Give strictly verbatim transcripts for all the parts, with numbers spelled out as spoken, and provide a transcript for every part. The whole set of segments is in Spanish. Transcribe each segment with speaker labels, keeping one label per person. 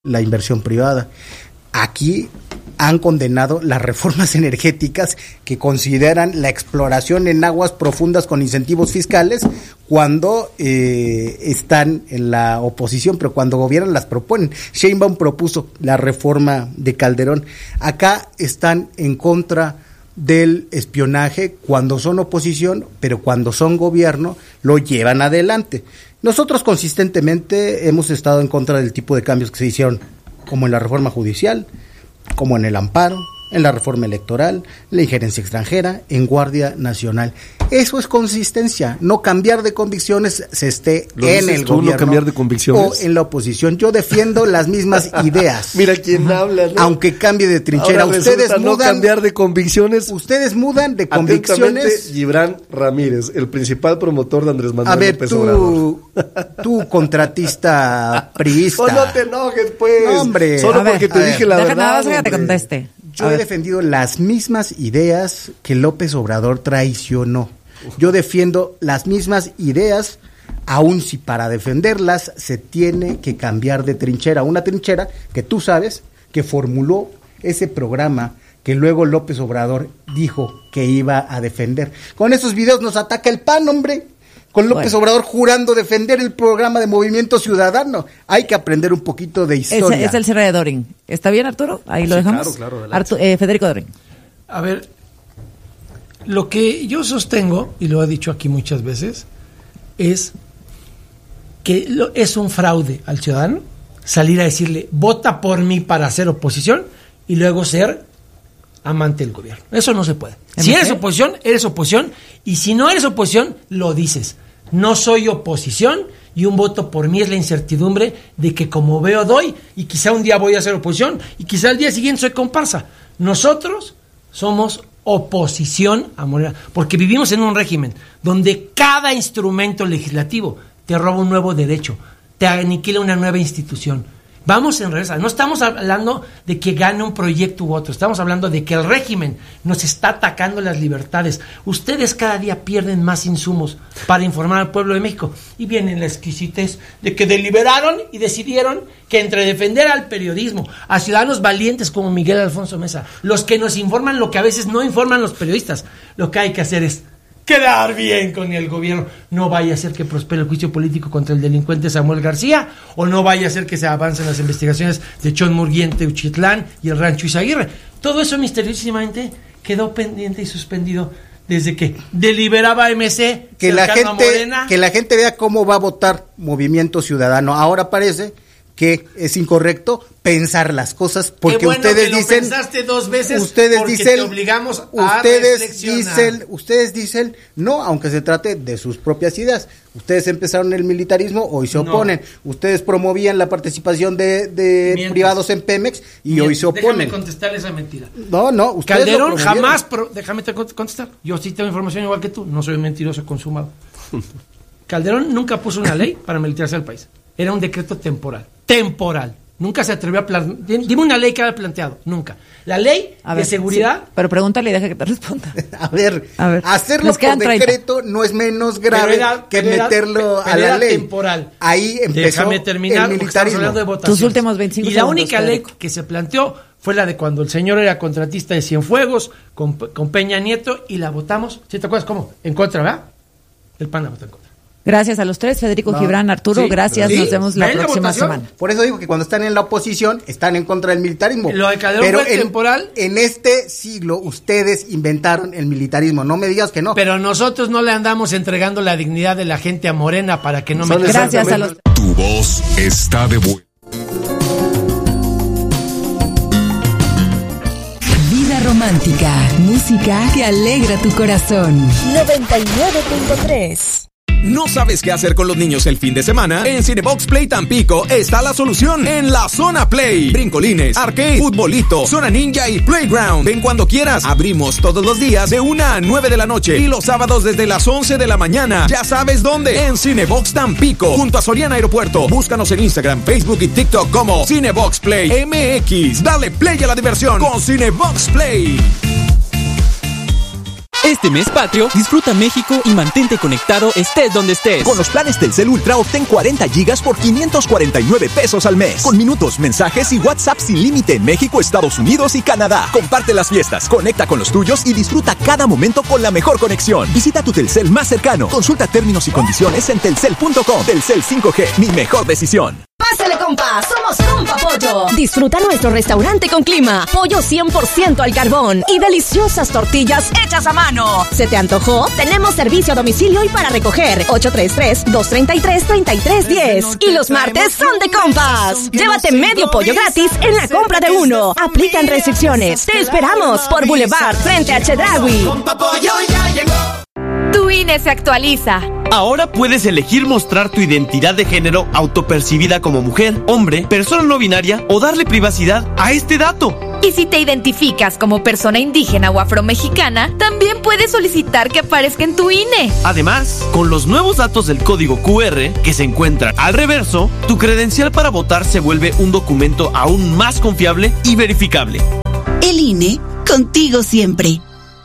Speaker 1: la inversión privada. Aquí han condenado las reformas energéticas que consideran la exploración en aguas profundas con incentivos fiscales cuando eh, están en la oposición, pero cuando gobiernan las proponen. Sheinbaum propuso la reforma de Calderón. Acá están en contra del espionaje cuando son oposición, pero cuando son gobierno lo llevan adelante. Nosotros consistentemente hemos estado en contra del tipo de cambios que se hicieron, como en la reforma judicial, como en el amparo, en la reforma electoral, la injerencia extranjera, en Guardia Nacional. Eso es consistencia, no cambiar de convicciones, se esté en el
Speaker 2: tú,
Speaker 1: gobierno
Speaker 2: no cambiar de convicciones?
Speaker 1: o en la oposición. Yo defiendo las mismas ideas.
Speaker 2: Mira quién habla, ¿no?
Speaker 1: Aunque cambie de trinchera.
Speaker 2: Ahora
Speaker 1: ustedes mudan,
Speaker 2: no cambiar de convicciones.
Speaker 1: Ustedes mudan de convicciones.
Speaker 2: Atentamente, Gibran Ramírez, el principal promotor de Andrés Manuel
Speaker 1: A ver,
Speaker 2: López
Speaker 1: tú,
Speaker 2: Obrador.
Speaker 1: tú contratista priista.
Speaker 2: Oh, no te enojes, pues.
Speaker 1: No, hombre.
Speaker 2: Solo
Speaker 1: A ver,
Speaker 2: porque te
Speaker 1: a ver.
Speaker 2: dije la
Speaker 3: Deja
Speaker 2: verdad.
Speaker 3: nada más que te
Speaker 2: hombre.
Speaker 3: conteste.
Speaker 1: Yo he defendido las mismas ideas que López Obrador traicionó. Yo defiendo las mismas ideas, aun si para defenderlas se tiene que cambiar de trinchera. Una trinchera que tú sabes que formuló ese programa que luego López Obrador dijo que iba a defender. Con esos videos nos ataca el P A N, hombre. Con López
Speaker 3: Bueno.
Speaker 1: Obrador jurando defender el programa de Movimiento Ciudadano. Hay que aprender un poquito de historia.
Speaker 3: Es, es el cierre de Dorin. ¿Está bien, Arturo? Ahí lo
Speaker 2: Sí,
Speaker 3: dejamos.
Speaker 2: claro, claro,
Speaker 3: Artu- eh, Federico Dorin.
Speaker 4: A ver, lo que yo sostengo, y lo he dicho aquí muchas veces, es que lo, es un fraude al ciudadano salir a decirle, vota por mí para hacer oposición, y luego ser amante del gobierno. Eso no se puede. Si eres oposición, eres oposición, y si no eres oposición, lo dices. No soy oposición, y un voto por mí es la incertidumbre de que como veo doy, y quizá un día voy a ser oposición, y quizá al día siguiente soy comparsa. Nosotros somos oposición a Morena, porque vivimos en un régimen donde cada instrumento legislativo te roba un nuevo derecho, te aniquila una nueva institución. Vamos en reversa. No estamos hablando de que gane un proyecto u otro. Estamos hablando de que el régimen nos está atacando las libertades. Ustedes cada día pierden más insumos para informar al pueblo de México. Y viene la exquisitez de que deliberaron y decidieron que entre defender al periodismo, a ciudadanos valientes como Miguel Alfonso Mesa, los que nos informan lo que a veces no informan los periodistas, lo que hay que hacer es quedar bien con el gobierno. No vaya a ser que prospere el juicio político contra el delincuente Samuel García, o no vaya a ser que se avancen las investigaciones de Chon Murguiente, Uchitlán y el Rancho Izaguirre. Todo eso misteriosamente quedó pendiente y suspendido desde que deliberaba M C,
Speaker 1: que la
Speaker 4: cercano a
Speaker 1: gente
Speaker 4: Morena.
Speaker 1: que la gente vea cómo va a votar Movimiento Ciudadano. Ahora parece que es incorrecto pensar las cosas porque
Speaker 4: Qué bueno
Speaker 1: ustedes
Speaker 4: que lo
Speaker 1: dicen
Speaker 4: pensaste dos veces
Speaker 1: ustedes
Speaker 4: porque
Speaker 1: dicen
Speaker 4: te obligamos a
Speaker 1: ustedes
Speaker 4: reflexionar.
Speaker 1: dicen ustedes dicen no, aunque se trate de sus propias ideas. Ustedes empezaron el militarismo, hoy se oponen. No. Ustedes promovían la participación de, de privados en Pemex y Mientes. Hoy se oponen.
Speaker 4: Déjame contestar esa mentira.
Speaker 1: No, no, ustedes
Speaker 4: Calderón jamás pro, déjame te contestar. Yo sí tengo información igual que tú, no soy mentiroso consumado. Calderón nunca puso una ley para militarizar el país. Era un decreto temporal. Temporal. Nunca se atrevió a plantear. Dime una ley que haya planteado. Nunca. La ley a ver, de seguridad.
Speaker 3: Sí, pero pregúntale y deja que te responda.
Speaker 1: A ver,
Speaker 3: a ver
Speaker 1: hacerlo por decreto treinta no es menos grave era, que meterlo
Speaker 4: era,
Speaker 1: a la
Speaker 4: era
Speaker 1: ley.
Speaker 4: Temporal.
Speaker 1: Ahí empezó
Speaker 4: Déjame terminar,
Speaker 1: el militarismo.
Speaker 4: De
Speaker 3: tus últimos veinticinco
Speaker 4: Y la
Speaker 3: segundos,
Speaker 4: única
Speaker 3: Federico.
Speaker 4: ley que se planteó fue la de cuando el señor era contratista de Cienfuegos con, con Peña Nieto y la votamos. ¿Sí te acuerdas cómo? En contra, ¿verdad? El P A N la votó en contra.
Speaker 3: Gracias a los tres, Federico, no, Gibran, Arturo, sí, gracias, sí, nos vemos la próxima la semana.
Speaker 1: Por eso digo que cuando están en la oposición, están en contra del militarismo.
Speaker 4: Lo de Calderón
Speaker 1: pero
Speaker 4: fue
Speaker 1: en,
Speaker 4: temporal.
Speaker 1: En este siglo, ustedes inventaron el militarismo, no me digas que no.
Speaker 4: Pero nosotros no le andamos entregando la dignidad de la gente a Morena para que no me...
Speaker 3: Gracias a los...
Speaker 5: Tu voz está de vuelta.
Speaker 6: Vida romántica, música que alegra tu corazón.
Speaker 7: noventa y nueve punto tres.
Speaker 8: ¿No sabes qué hacer con los niños el fin de semana? En Cinebox Play Tampico está la solución. En la Zona Play. Brincolines, arcade, futbolito, zona ninja y playground. Ven cuando quieras. Abrimos todos los días de una a nueve de la noche y los sábados desde las once de la mañana. Ya sabes dónde. En Cinebox Tampico, junto a Soriana Aeropuerto. Búscanos en Instagram, Facebook y TikTok como Cinebox Play M X. Dale play a la diversión con Cinebox Play.
Speaker 9: Este mes patrio, disfruta México y mantente conectado estés donde estés.
Speaker 10: Con los planes Telcel Ultra obtén cuarenta gigas por quinientos cuarenta y nueve pesos al mes. Con minutos, mensajes y WhatsApp sin límite en México, Estados Unidos y Canadá. Comparte las fiestas, conecta con los tuyos y disfruta cada momento con la mejor conexión. Visita tu Telcel más cercano. Consulta términos y condiciones en telcel punto com. Telcel cinco G, mi mejor decisión.
Speaker 11: Pásale, compa, somos Compa Pollo. Disfruta nuestro restaurante con clima, pollo cien por ciento al carbón y deliciosas tortillas hechas a mano. ¿Se te antojó? Tenemos servicio a domicilio y para recoger. ocho tres tres, dos tres tres, tres tres uno cero. Y los martes son de compas. Llévate medio pollo gratis en la compra de uno. Aplican restricciones. Te esperamos por Boulevard frente a Chedraui.
Speaker 12: Compa Pollo ya llegó.
Speaker 13: Tu I N E se actualiza.
Speaker 14: Ahora puedes elegir mostrar tu identidad de género autopercibida como mujer, hombre, persona no binaria o darle privacidad a este dato.
Speaker 13: Y si te identificas como persona indígena o afromexicana, también puedes solicitar que aparezca en tu I N E.
Speaker 14: Además, con los nuevos datos del código Q R que se encuentran al reverso, tu credencial para votar se vuelve un documento aún más confiable y verificable.
Speaker 15: El I N E, contigo siempre.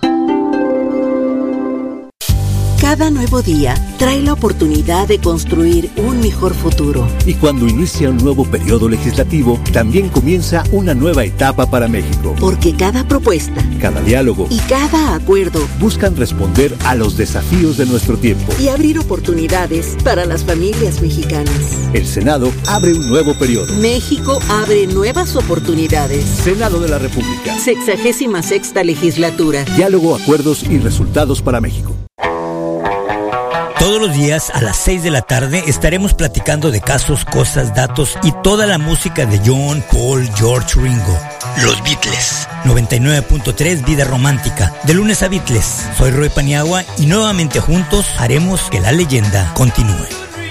Speaker 15: Cada nuevo día trae la oportunidad de construir un mejor futuro.
Speaker 16: Y cuando inicia un nuevo periodo legislativo, también comienza una nueva etapa para México.
Speaker 15: Porque cada propuesta,
Speaker 16: cada diálogo
Speaker 15: y cada acuerdo
Speaker 16: buscan responder a los desafíos de nuestro tiempo
Speaker 15: y abrir oportunidades para las familias mexicanas.
Speaker 16: El Senado abre un nuevo periodo.
Speaker 15: México abre nuevas oportunidades.
Speaker 16: Senado de la República.
Speaker 15: Sexagésima sexta legislatura.
Speaker 16: Diálogo, acuerdos y resultados para México.
Speaker 17: Todos los días a las seis de la tarde estaremos platicando de casos, cosas, datos y toda la música de John, Paul, George, Ringo. Los Beatles. noventa y nueve punto tres Vida Romántica. De lunes a Beatles. Soy Roy Paniagua y nuevamente juntos haremos que la leyenda continúe.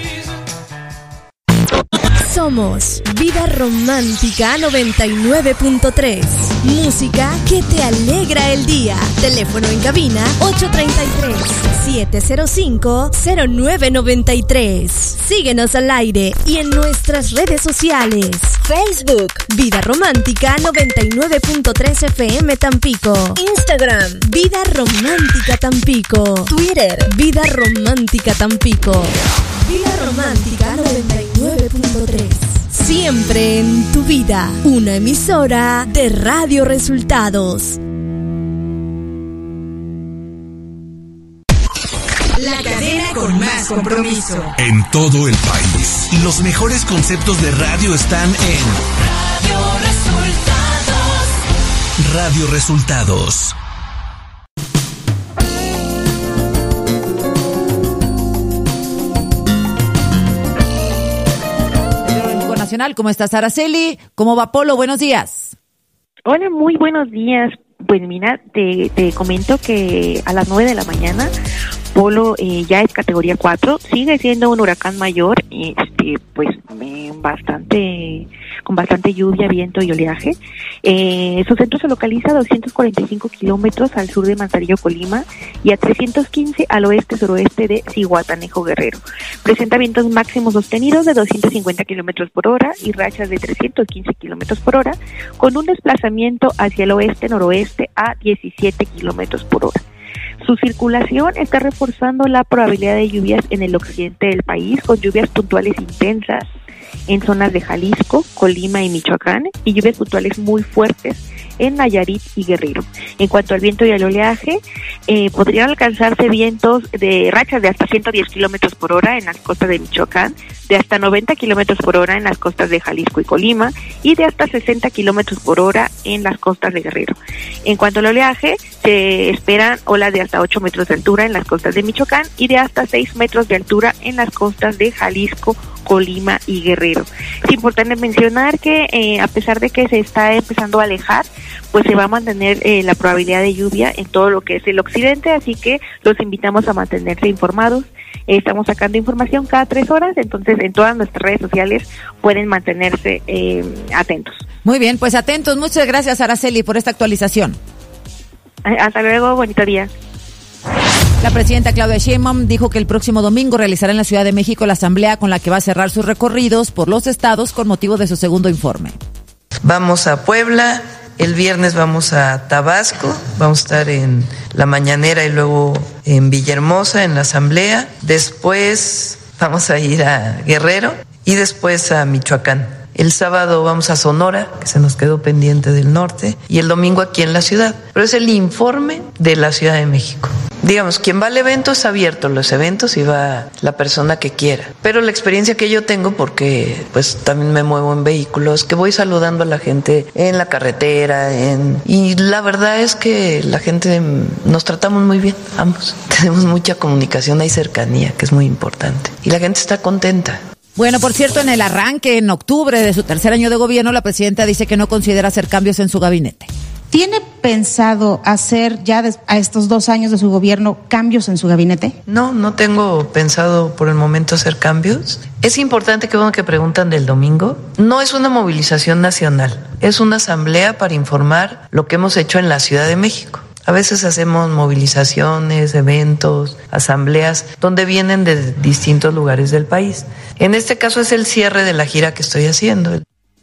Speaker 7: Somos Vida Romántica noventa y nueve punto tres. Música que te alegra el día. Teléfono en cabina ocho tres tres, siete cero cinco, cero nueve nueve tres. Síguenos al aire y en nuestras redes sociales. Facebook Vida Romántica noventa y nueve punto tres F M Tampico. Instagram Vida Romántica Tampico. Twitter Vida Romántica Tampico. Vida Romántica noventa y nueve punto tres. Siempre en tu vida. Una emisora de Radio Resultados.
Speaker 6: La cadena con más compromiso.
Speaker 5: En todo el país. Los mejores conceptos de radio están en
Speaker 12: Radio Resultados.
Speaker 5: Radio Resultados.
Speaker 3: Nacional. ¿Cómo estás, Araceli? ¿Cómo va Polo? Buenos días.
Speaker 18: Hola, muy buenos días. Pues mira, te, te comento que a las nueve de la mañana Polo eh, ya es categoría cuatro, sigue siendo un huracán mayor, este, pues eh, bastante, con bastante lluvia, viento y oleaje. Eh, su centro se localiza a doscientos cuarenta y cinco kilómetros al sur de Manzanillo, Colima, y a trescientos quince al oeste-suroeste de Zihuatanejo, Guerrero. Presenta vientos máximos sostenidos de doscientos cincuenta kilómetros por hora y rachas de trescientos quince kilómetros por hora, con un desplazamiento hacia el oeste-noroeste a diecisiete kilómetros por hora. Su circulación está reforzando la probabilidad de lluvias en el occidente del país, con lluvias puntuales intensas en zonas de Jalisco, Colima y Michoacán, y lluvias puntuales muy fuertes en Nayarit y Guerrero. En cuanto al viento y al oleaje, eh, podrían alcanzarse vientos de rachas de hasta ciento diez kilómetros por hora en las costas de Michoacán, de hasta noventa kilómetros por hora en las costas de Jalisco y Colima, y de hasta sesenta kilómetros por hora en las costas de Guerrero. En cuanto al oleaje, se esperan olas de hasta ocho metros de altura en las costas de Michoacán y de hasta seis metros de altura en las costas de Jalisco, Colima y Guerrero. Es importante mencionar que eh, a pesar de que se está empezando a alejar, pues se va a mantener eh, la probabilidad de lluvia en todo lo que es el occidente, así que los invitamos a mantenerse informados. Eh, estamos sacando información cada tres horas, entonces en todas nuestras redes sociales pueden mantenerse eh, atentos.
Speaker 3: Muy bien, pues atentos. Muchas gracias, Araceli, por esta actualización.
Speaker 18: Hasta luego, bonito día.
Speaker 3: La presidenta Claudia Sheinbaum dijo que el próximo domingo realizará en la Ciudad de México la asamblea con la que va a cerrar sus recorridos por los estados con motivo de su segundo informe.
Speaker 19: Vamos a Puebla, El viernes vamos a Tabasco, vamos a estar en la mañanera y luego en Villahermosa, en la asamblea. Después vamos a ir a Guerrero y después a Michoacán. El sábado vamos a Sonora, que se nos quedó pendiente del norte, y el domingo aquí en la ciudad. Pero es el informe de la Ciudad de México. Digamos, quien va al evento es abierto los eventos y va la persona que quiera. Pero la experiencia que yo tengo, porque pues también me muevo en vehículos, que voy saludando a la gente en la carretera, en y la verdad es que la gente nos tratamos muy bien, ambos. Tenemos mucha comunicación, hay cercanía, que es muy importante. Y la gente está contenta.
Speaker 3: Bueno, por cierto, en el arranque, en octubre de su tercer año de gobierno, la presidenta dice que no considera hacer cambios en su gabinete.
Speaker 20: ¿Tiene pensado hacer ya des- a estos dos años de su gobierno cambios en su gabinete?
Speaker 19: No, no tengo pensado por el momento hacer cambios. Es importante, que bueno que preguntan del domingo. No es una movilización nacional, es una asamblea para informar lo que hemos hecho en la Ciudad de México. A veces hacemos movilizaciones, eventos, asambleas, donde vienen de distintos lugares del país. En este caso es el cierre de la gira que estoy haciendo.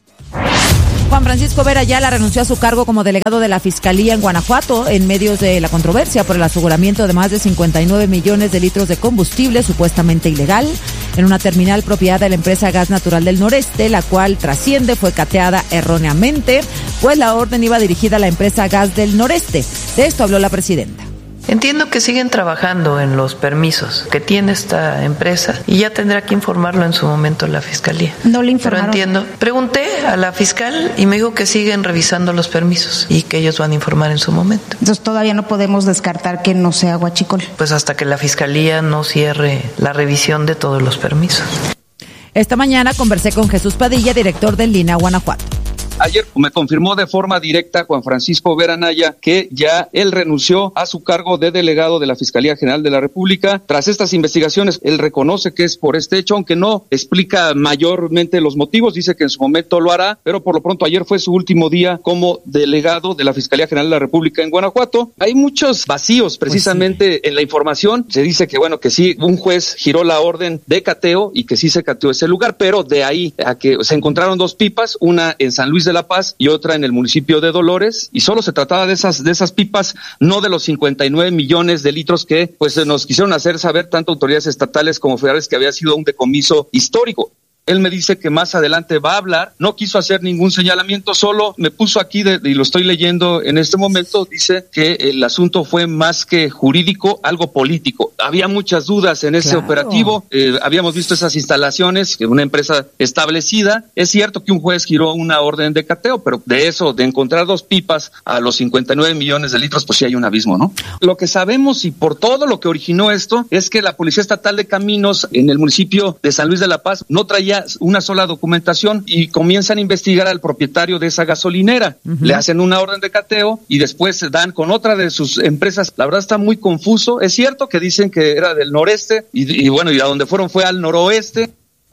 Speaker 3: Juan Francisco Vera Ayala renunció a su cargo como delegado de la Fiscalía en Guanajuato en medio de la controversia por el aseguramiento de más de cincuenta y nueve millones de litros de combustible supuestamente ilegal en una terminal propiedad de la empresa Gas Natural del Noreste, la cual trasciende fue cateada erróneamente, pues la orden iba dirigida a la empresa Gas del Noreste. De esto habló la presidenta.
Speaker 19: Entiendo que siguen trabajando en los permisos que tiene esta empresa y ya tendrá que informarlo en su momento la Fiscalía.
Speaker 20: No le informaron.
Speaker 19: Pero entiendo. Pregunté a la fiscal y me dijo que siguen revisando los permisos y que ellos van a informar en su momento.
Speaker 20: Entonces todavía no podemos descartar que no sea huachicol.
Speaker 19: Pues hasta que la Fiscalía no cierre la revisión de todos los permisos.
Speaker 3: Esta mañana conversé con Jesús Padilla, director del Lina Guanajuato.
Speaker 21: Ayer me confirmó de forma directa Juan Francisco Vera Anaya que ya él renunció a su cargo de delegado de la Fiscalía General de la República. Tras estas investigaciones, él reconoce que es por este hecho, aunque no explica mayormente los motivos, dice que en su momento lo hará, pero por lo pronto ayer fue su último día como delegado de la Fiscalía General de la República en Guanajuato. Hay muchos vacíos precisamente pues sí. en la información. Se dice que bueno, que sí, un juez giró la orden de cateo y que sí se cateó ese lugar, pero de ahí a que se encontraron dos pipas, una en San Luis de La Paz y otra en el municipio de Dolores, y solo se trataba de esas de esas pipas, no de los cincuenta y nueve millones de litros que pues nos quisieron hacer saber tanto autoridades estatales como federales que había sido un decomiso histórico. Él me dice que más adelante va a hablar, no quiso hacer ningún señalamiento, solo me puso aquí, de, y lo estoy leyendo en este momento, dice que el asunto fue más que jurídico, algo político. Había muchas dudas en ese claro. operativo, eh, habíamos visto esas instalaciones, que una empresa establecida, es cierto que un juez giró una orden de cateo, pero de eso, de encontrar dos pipas a los cincuenta y nueve millones de litros, pues sí hay un abismo, ¿no? Lo que sabemos, y por todo lo que originó esto, es que la Policía Estatal de Caminos en el municipio de San Luis de la Paz no traía una sola documentación y comienzan a investigar al propietario de esa gasolinera. Uh-huh. Le hacen una orden de cateo y después se dan con otra de sus empresas. La verdad está muy confuso. Es cierto que dicen que era del noreste y, y bueno, y a donde fueron fue al noroeste.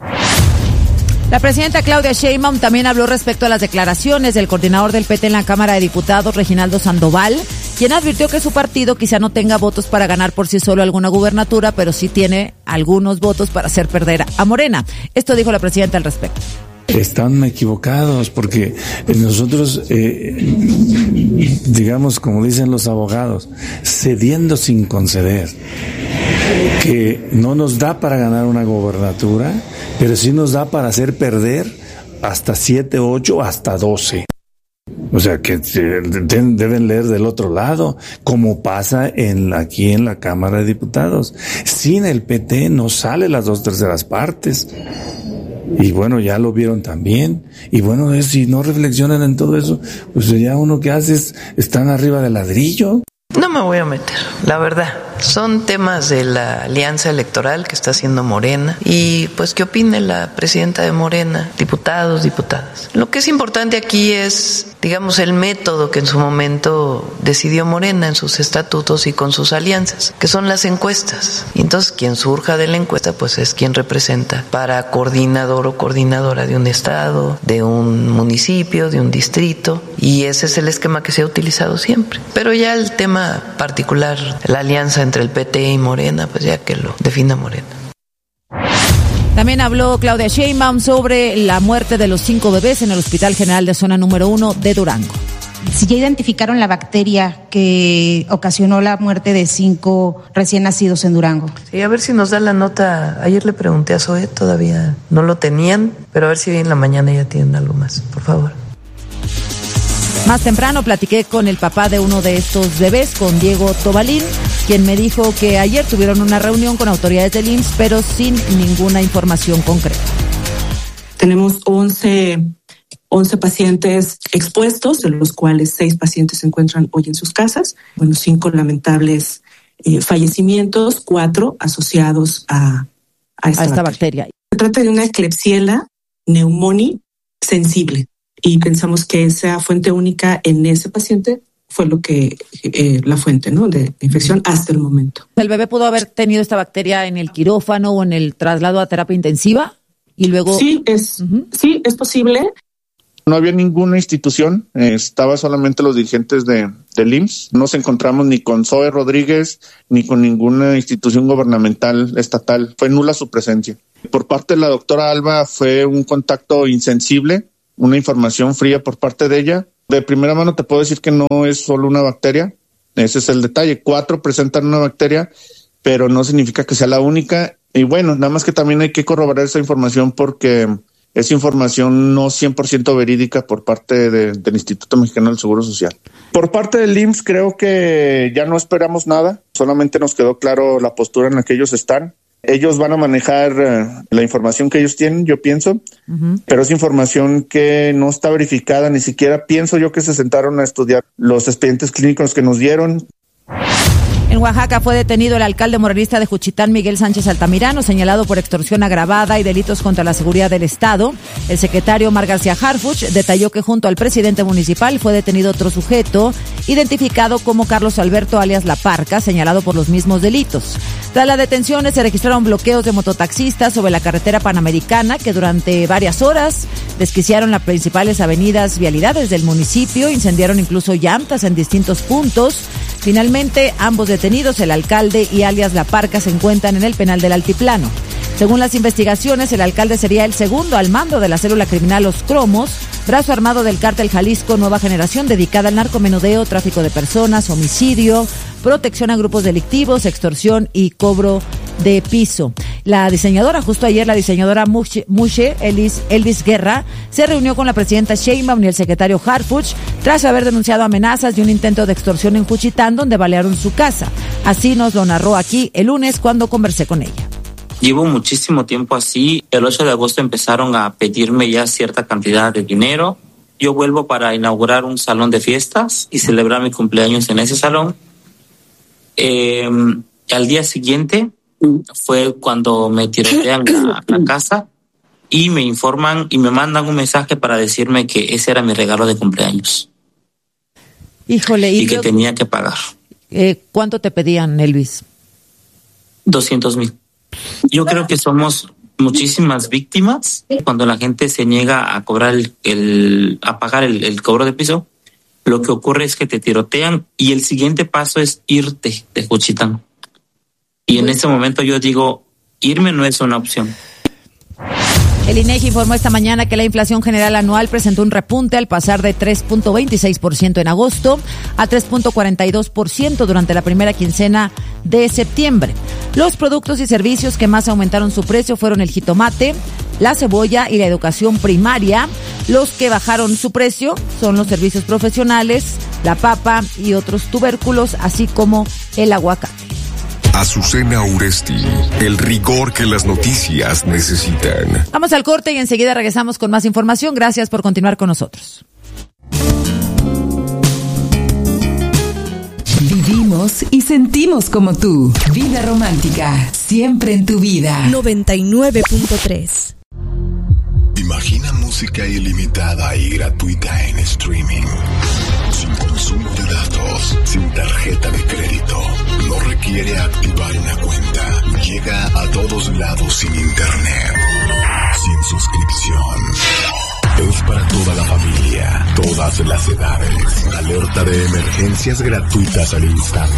Speaker 3: La presidenta Claudia Sheinbaum también habló respecto a las declaraciones del coordinador del P T en la Cámara de Diputados, Reginaldo Sandoval, quien advirtió que su partido quizá no tenga votos para ganar por sí solo alguna gubernatura, pero sí tiene algunos votos para hacer perder a Morena. Esto dijo la presidenta al respecto.
Speaker 22: Están equivocados porque nosotros, eh, digamos, como dicen los abogados, cediendo sin conceder, que no nos da para ganar una gobernatura, pero sí nos da para hacer perder hasta siete, ocho, hasta doce. O sea, que deben leer del otro lado, como pasa en aquí en la Cámara de Diputados. Sin el P T no sale las dos terceras partes. Y bueno, ya lo vieron también. Y bueno, es, si no reflexionan en todo eso, pues ya uno que hace es, están arriba del ladrillo.
Speaker 19: No me voy a meter, la verdad. Son temas de la alianza electoral que está haciendo Morena y pues qué opine la presidenta de Morena, diputados, diputadas. Lo que es importante aquí es, digamos, el método que en su momento decidió Morena en sus estatutos y con sus alianzas, que son las encuestas. Y entonces quien surja de la encuesta pues es quien representa para coordinador o coordinadora de un estado, de un municipio, de un distrito, y ese es el esquema que se ha utilizado siempre. Pero ya el tema particular, la alianza entre el P T y Morena, pues ya que lo defina Morena.
Speaker 3: También habló Claudia Sheinbaum sobre la muerte de los cinco bebés en el Hospital General de Zona Número uno de Durango.
Speaker 20: si ya identificaron la bacteria que ocasionó la muerte de cinco recién nacidos en Durango.
Speaker 19: Sí, a ver si nos da la nota. Ayer le pregunté a Zoe, todavía no lo tenían, pero a ver si hoy en la mañana ya tienen algo más, por favor.
Speaker 3: Más temprano platiqué con el papá de uno de estos bebés, con Diego Tobalín, quien me dijo que ayer tuvieron una reunión con autoridades del I M S S, pero sin ninguna información concreta.
Speaker 1: Tenemos once, once pacientes expuestos, de los cuales seis pacientes se encuentran hoy en sus casas. Bueno, cinco lamentables eh, fallecimientos, cuatro asociados a, a esta,
Speaker 3: a esta
Speaker 1: bacteria.
Speaker 3: bacteria.
Speaker 1: Se trata de una Klebsiella pneumoniae sensible y pensamos que esa fuente única en ese paciente fue lo que eh, la fuente, ¿no?, de infección hasta el momento.
Speaker 3: ¿El bebé pudo haber tenido esta bacteria en el quirófano o en el traslado a terapia intensiva? Y luego
Speaker 1: sí es uh-huh. sí es posible.
Speaker 2: No había ninguna institución, eh, estaba solamente los dirigentes de del I M S S. No nos encontramos ni con Zoe Rodríguez ni con ninguna institución gubernamental estatal. Fue nula su presencia. Por parte de la doctora Alba fue un contacto insensible, una información fría por parte de ella. De primera mano te puedo decir que no es solo una bacteria, ese es el detalle. Cuatro presentan una bacteria, pero no significa que sea la única. Y bueno, nada más que también hay que corroborar esa información porque es información no cien por ciento verídica por parte de, del Instituto Mexicano del Seguro Social. Por parte del I M S S creo que ya no esperamos nada, solamente nos quedó claro la postura en la que ellos están. Ellos van a manejar uh, la información que ellos tienen, yo pienso, uh-huh. pero es información que no está verificada, ni siquiera pienso yo que se sentaron a estudiar los expedientes clínicos que nos dieron.
Speaker 3: En Oaxaca fue detenido el alcalde morenista de Juchitán, Miguel Sánchez Altamirano, señalado por extorsión agravada y delitos contra la seguridad del Estado. El secretario Omar García Harfuch detalló que junto al presidente municipal fue detenido otro sujeto, identificado como Carlos Alberto alias La Parca, señalado por los mismos delitos. Tras las detenciones se registraron bloqueos de mototaxistas sobre la carretera panamericana que durante varias horas desquiciaron las principales avenidas vialidades del municipio, incendiaron incluso llantas en distintos puntos. Finalmente, ambos detenidos, el alcalde y alias La Parca, se encuentran en el penal del Altiplano. Según las investigaciones, el alcalde sería el segundo al mando de la célula criminal Los Cromos, brazo armado del cártel Jalisco Nueva Generación, dedicada al narcomenudeo, tráfico de personas, homicidio, protección a grupos delictivos, extorsión y cobro de piso. La diseñadora, justo ayer, la diseñadora Mushe Elvis, Elvis Guerra, se reunió con la presidenta Sheinbaum y el secretario Harfuch tras haber denunciado amenazas y un intento de extorsión en Juchitán, donde balearon su casa. Así nos lo narró aquí el lunes cuando conversé con ella.
Speaker 23: Llevo muchísimo tiempo así. El ocho de agosto empezaron a pedirme ya cierta cantidad de dinero. Yo vuelvo para inaugurar un salón de fiestas y celebrar mi cumpleaños en ese salón. Eh, al día siguiente fue cuando me tirotean la, la casa y me informan y me mandan un mensaje para decirme que ese era mi regalo de cumpleaños.
Speaker 3: Híjole.
Speaker 23: Y, y que
Speaker 3: yo,
Speaker 23: tenía que pagar.
Speaker 3: Eh, ¿Cuánto te pedían, Elvis?
Speaker 23: Doscientos mil. Yo creo que somos muchísimas víctimas cuando la gente se niega a cobrar el, el a pagar el, el cobro de piso. Lo que ocurre es que te tirotean y el siguiente paso es irte de Juchitán. Y en ese momento yo digo, irme no es una opción.
Speaker 3: El INEGI informó esta mañana que la inflación general anual presentó un repunte al pasar de tres punto veintiséis por ciento en agosto a tres punto cuarenta y dos por ciento durante la primera quincena de septiembre. Los productos y servicios que más aumentaron su precio fueron el jitomate, la cebolla y la educación primaria. Los que bajaron su precio son los servicios profesionales, la papa y otros tubérculos, así como el aguacate.
Speaker 24: Azucena Uresti, el rigor que las noticias necesitan.
Speaker 3: Vamos al corte y enseguida regresamos con más información. Gracias por continuar con nosotros.
Speaker 6: Vivimos y sentimos como tú. Vida romántica, siempre en tu vida.
Speaker 7: noventa y nueve punto tres.
Speaker 24: Imagina música ilimitada y gratuita en streaming. Sin consumo de datos, sin tarjeta de crédito. No requiere activar una cuenta. Llega a todos lados sin internet. Sin suscripción. Es para toda la familia, todas las edades. Alerta de emergencias gratuitas al instante.